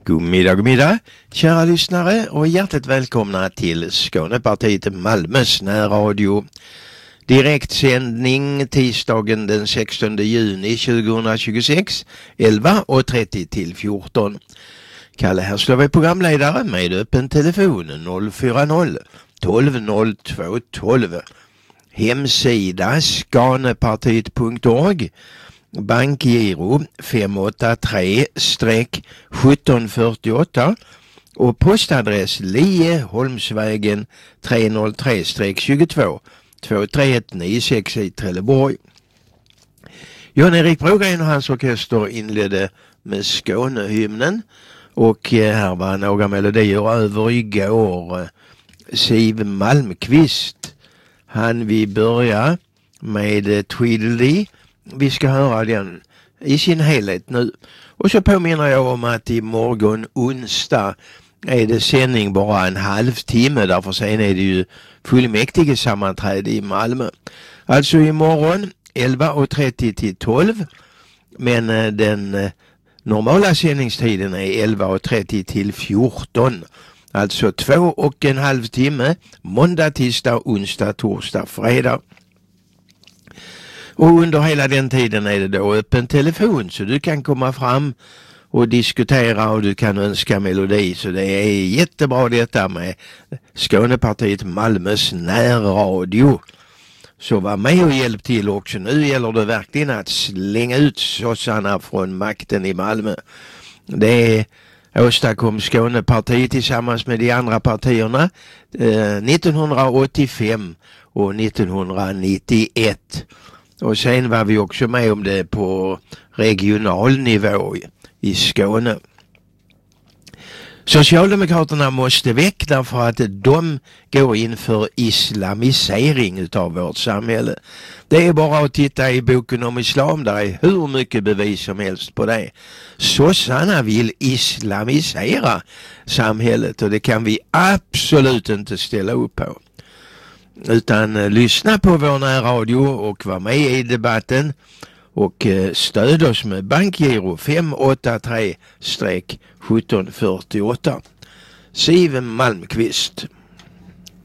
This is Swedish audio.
God middag, kära lyssnare och hjärtligt välkomna till Skånepartiet Malmös närradio. Direktsändning tisdagen den 16 juni 2026, 11.30 till 14. Kalle här slår vi programledare med öppen telefon 040 12 02 12. Hemsida skanepartiet.org. Bankgiro 583-1748 och postadress Lieholmsvägen 303-22 23196 i Trelleborg. Jan-Erik Brogren och hans orkester inledde med Skånehymnen och här var några melodier över igår. Siv Malmqvist, han vi börja med Tweedledee. Vi ska höra den i sin helhet nu. Och så påminner jag om att imorgon onsdag är det sändning bara en halvtimme. Därför sen är det ju fullmäktige sammanträde i Malmö. Alltså imorgon 11.30 till 12. Men den normala sändningstiden är 11.30 till 14. Alltså 2,5 timme. Måndag, tisdag, onsdag, torsdag, fredag. Och under hela den tiden är det då öppen telefon så du kan komma fram och diskutera och du kan önska melodi. Så det är jättebra detta med Skånepartiet Malmös närradio. Så var med och hjälp till också. Nu gäller det verkligen att slänga ut sossarna från makten i Malmö. Det åstadkom Skånepartiet tillsammans med de andra partierna 1985 och 1991. Och sen var vi också med om det på regional nivå i Skåne. Socialdemokraterna måste väck därför att de går in för islamisering utav vårt samhälle. Det är bara att titta i boken om islam, där är hur mycket bevis som helst på det. Sossarna vill islamisera samhället och det kan vi absolut inte ställa upp på. Utan lyssna på vår närradio och var med i debatten och stöd oss med Bankgiro 583-1748. Siv Malmqvist.